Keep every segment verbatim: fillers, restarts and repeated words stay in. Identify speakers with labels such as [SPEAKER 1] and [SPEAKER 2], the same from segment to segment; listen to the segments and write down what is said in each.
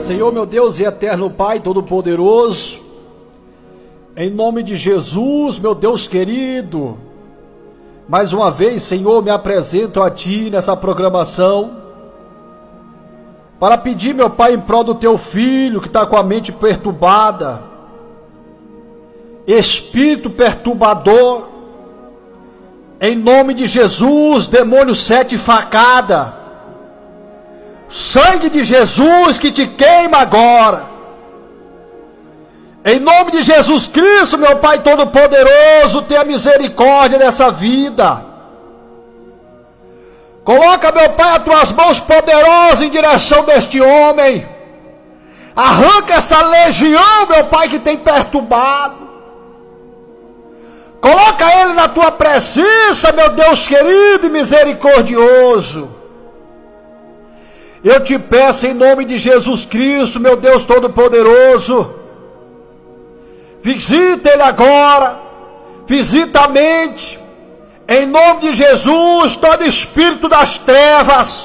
[SPEAKER 1] Senhor, meu Deus e eterno Pai Todo-Poderoso, em nome de Jesus, meu Deus querido, mais uma vez, Senhor, me apresento a Ti nessa programação, para pedir, meu Pai, em prol do Teu Filho, que está com a mente perturbada, espírito perturbador, em nome de Jesus, demônio sete facada, sangue de Jesus que te queima agora, em nome de Jesus Cristo, meu Pai Todo-Poderoso, tenha misericórdia dessa vida, coloca, meu Pai, as tuas mãos poderosas em direção deste homem, arranca essa legião, meu Pai, que tem perturbado, coloca ele na tua presença, meu Deus querido e misericordioso. Eu te peço em nome de Jesus Cristo, meu Deus Todo-Poderoso, visita ele agora, visita a mente, em nome de Jesus, todo espírito das trevas,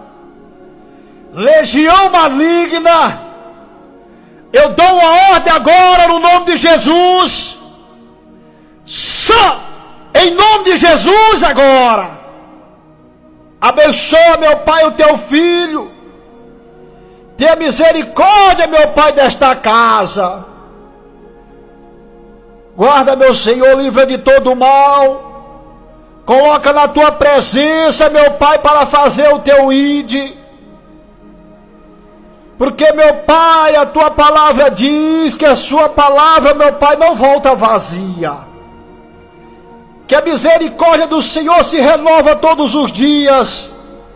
[SPEAKER 1] legião maligna, eu dou uma ordem agora no nome de Jesus, só em nome de Jesus agora, abençoa, meu Pai, o teu filho, tenha misericórdia, meu Pai, desta casa, guarda, meu Senhor, livra de todo mal, coloca na tua presença, meu Pai, para fazer o teu ide, porque, meu Pai, a tua palavra diz que a sua palavra, meu Pai, não volta vazia, que a misericórdia do Senhor se renova todos os dias.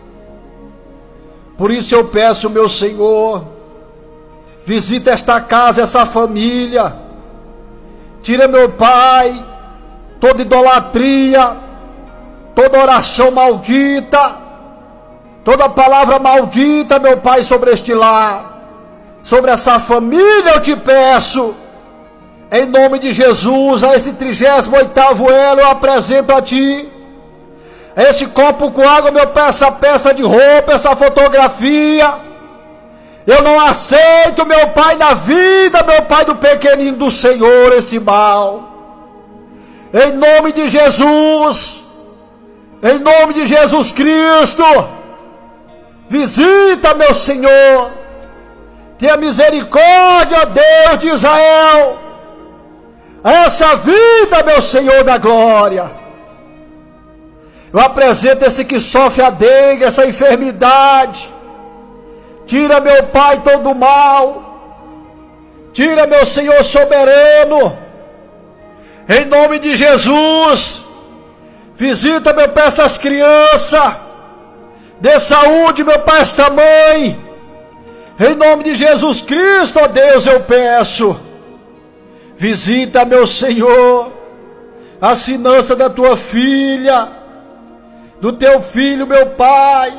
[SPEAKER 1] Por isso eu peço, meu Senhor, visita esta casa, essa família, tira, meu Pai, toda idolatria, toda oração maldita, toda palavra maldita, meu Pai, sobre este lar, sobre essa família eu te peço, em nome de Jesus, a esse trigésimo oitavo elo eu apresento a Ti, a esse copo com água, meu Pai, essa peça de roupa, essa fotografia, eu não aceito, meu Pai, na vida, meu Pai, do pequenino do Senhor, este mal, em nome de Jesus, em nome de Jesus Cristo, visita, meu Senhor, tenha misericórdia, ó Deus de Israel, essa vida, meu Senhor da glória, eu apresento esse que sofre a dengue, essa enfermidade, tira, meu Pai, todo o mal, tira, meu Senhor soberano, em nome de Jesus, visita, meu Pai, essas crianças, dê saúde, meu Pai, esta mãe, em nome de Jesus Cristo, ó Deus, eu peço, visita, meu Senhor, as finanças da tua filha, do teu filho, meu Pai,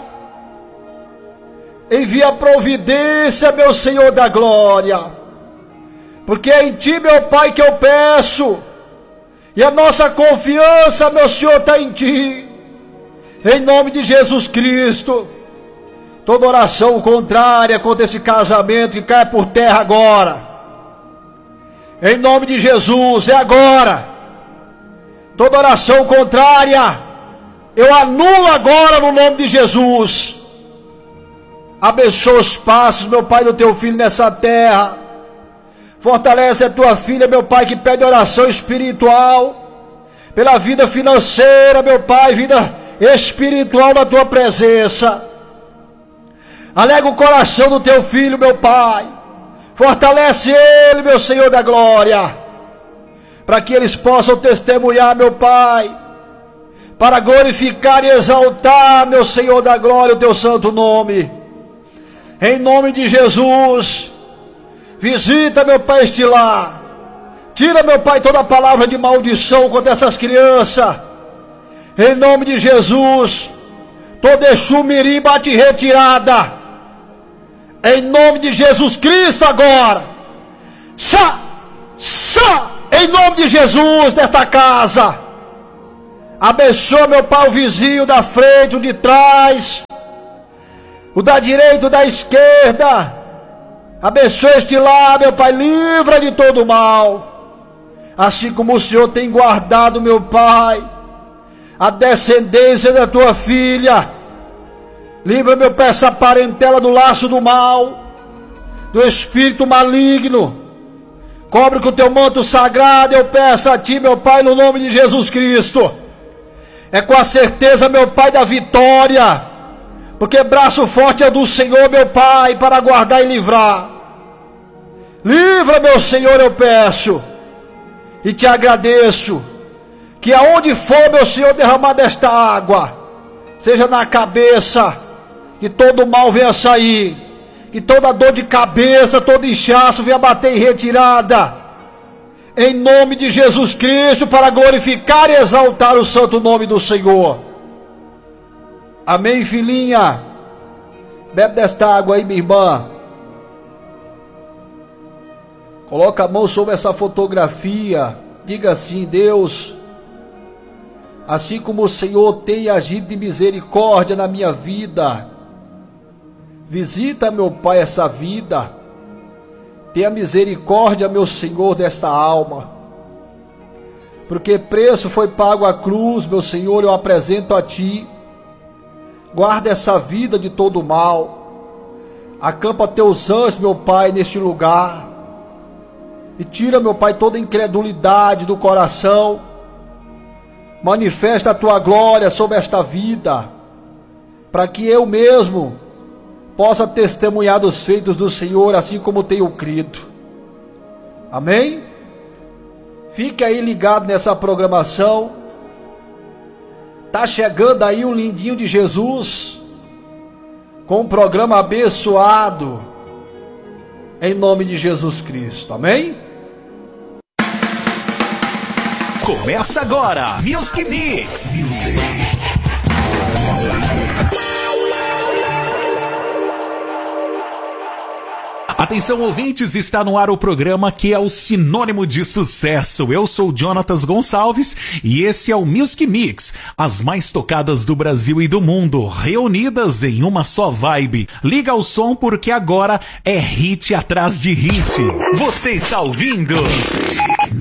[SPEAKER 1] envia providência, meu Senhor da glória, porque é em Ti, meu Pai, que eu peço, e a nossa confiança, meu Senhor, está em Ti, em nome de Jesus Cristo, toda oração contrária contra esse casamento que cai por terra agora, em nome de Jesus, é agora, toda oração contrária, eu anulo agora no nome de Jesus, abençoa os passos, meu Pai, do teu filho nessa terra, fortalece a tua filha, meu Pai, que pede oração espiritual, pela vida financeira, meu Pai, vida espiritual na tua presença, alega o coração do teu filho, meu Pai, fortalece ele, meu Senhor da glória, para que eles possam testemunhar, meu Pai, para glorificar e exaltar, meu Senhor da glória, o teu santo nome, em nome de Jesus, visita, meu Pai, este lar, tira, meu Pai, toda palavra de maldição contra essas crianças, em nome de Jesus, toda exumirim bate retirada, em nome de Jesus Cristo agora, só, só, em nome de Jesus, desta casa, abençoa, meu Pai, o vizinho da frente, o de trás, o da direita, o da esquerda, Abençoa este lar, meu Pai, livra de todo mal. Assim como o Senhor tem guardado, meu Pai, a descendência da tua filha. Livra, meu Pai, essa parentela do laço do mal, do espírito maligno. Cobre com o teu manto sagrado, eu peço a ti, meu Pai, no nome de Jesus Cristo. É com a certeza, meu Pai, da vitória, porque braço forte é do Senhor, meu Pai, para guardar e livrar. Livra, meu Senhor, eu peço, e te agradeço, que aonde for, meu Senhor, derramar desta água, seja na cabeça, que todo mal venha sair, que toda dor de cabeça, todo inchaço venha bater em retirada, em nome de Jesus Cristo, para glorificar e exaltar o santo nome do Senhor. Amém, filhinha? Bebe desta água aí, minha irmã. Coloca a mão sobre essa fotografia, diga assim: Deus, assim como o Senhor tem agido de misericórdia na minha vida, visita, meu Pai, essa vida. Tenha misericórdia, meu Senhor, desta alma. Porque preço foi pago à cruz, meu Senhor, eu apresento a Ti. Guarda essa vida de todo mal. Acampa Teus anjos, meu Pai, neste lugar. E tira, meu Pai, toda incredulidade do coração. Manifesta a Tua glória sobre esta vida, para que eu mesmo possa testemunhar dos feitos do Senhor, assim como tenho crido. Amém? Fique aí ligado nessa programação. Tá chegando aí o lindinho de Jesus, com um programa abençoado, em nome de Jesus Cristo. Amém?
[SPEAKER 2] Começa agora Music Mix. Music. Atenção, ouvintes, está no ar o programa que é o sinônimo de sucesso. Eu sou Jonatas Gonçalves e esse é o Music Mix, as mais tocadas do Brasil e do mundo, reunidas em uma só vibe. Liga o som porque agora é hit atrás de hit. Você está ouvindo